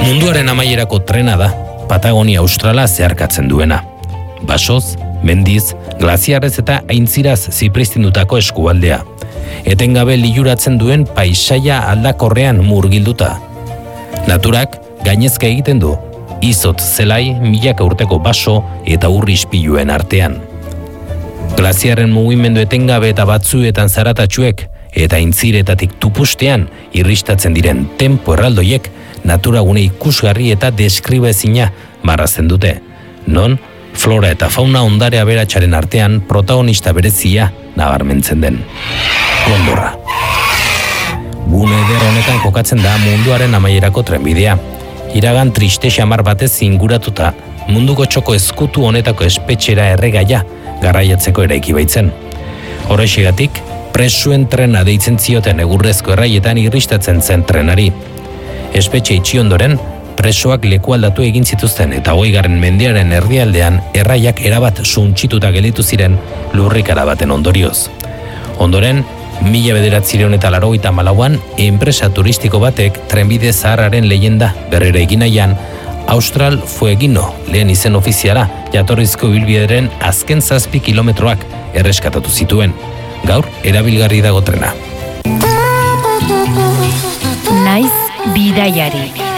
Munduaren amaierako trena da, Patagonia Australa zeharkatzen duena. Basoz, mendiz, glaziarrez eta aintziraz zipristindutako eskualdea. Etengabe liluratzen duen paisaia aldakorrean murgilduta. Naturak gainezka egiten du, izot zelai milaka urteko baso eta urri ispiluen artean. Glaziarren mugimendu etengabe eta batzuetan zaratatxuek eta aintziretatik tupustean irristatzen diren tempo erraldoiek naturagune ikusgarri eta deskribezina marrazten dute, non flora eta fauna ondare aberatxaren artean protagonista berezia nabarmentzen den. Gondorra. Gune eder honetan kokatzen da munduaren amaierako trenbidea. Iragan triste xamar batez inguratuta, munduko txoko ezkutu honetako espetxera erregaia garraiatzeko eraiki baitzen. Horrexegatik, presuen trena deitzen zioten egurrezko erraietan irristatzen zen trenari. Espetxe itxi ondoren, presoak leku aldatu egin zituzten eta 20. mendearen erdialdean erraiak erabat suntsituta gelditu ziren lurrikara baten ondorioz. Ondoren, 1984an enpresa turistiko batek trenbide zaharraren leyenda berrera egin nahian, Austral Fuegino lehen izen ofiziala jatorrizko ibilbideren azken 7 kilometroak erreskatatu zituen. Gaur erabilgarri dago trena. Naiz bidaiari.